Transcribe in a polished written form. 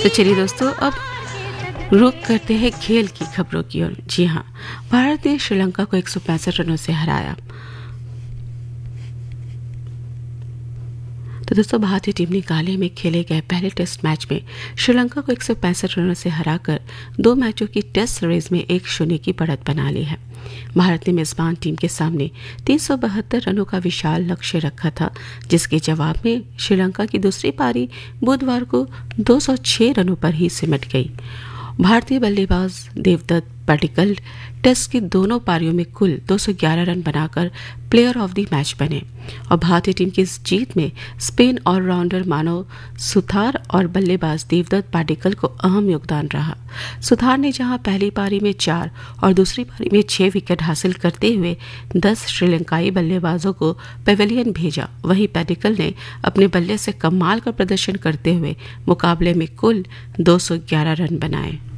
तो चलिए दोस्तों, अब रुक करते हैं खेल की खबरों की ओर। जी हाँ, भारत ने श्रीलंका को 165 रनों से हराया। तो दोस्तों, भारतीय टीम ने गाले में खेले गए पहले टेस्ट मैच में श्रीलंका को 165 रनों से हराकर 2 मैचों की टेस्ट सीरीज में 1-0 की बढ़त बना ली है। भारत ने मेजबान टीम के सामने 372 रनों का विशाल लक्ष्य रखा था, जिसके जवाब में श्रीलंका की दूसरी पारी बुधवार को 206 रनों पर ही सिमट गई। भारतीय बल्लेबाज देवदत्त पडिक्कल टेस्ट की दोनों पारियों में कुल 211 रन बनाकर प्लेयर ऑफ द मैच बने और भारतीय टीम की इस जीत में स्पिन ऑलराउंडर मानव सुथार और बल्लेबाज देवदत्त पडिक्कल को अहम योगदान रहा। सुथार ने जहां पहली पारी में 4 और दूसरी पारी में 6 विकेट हासिल करते हुए 10 श्रीलंकाई बल्लेबाजों को पेविलियन भेजा, वहीं पडिक्कल ने अपने बल्ले से कमाल का प्रदर्शन करते हुए मुकाबले में कुल 211 रन बनाए।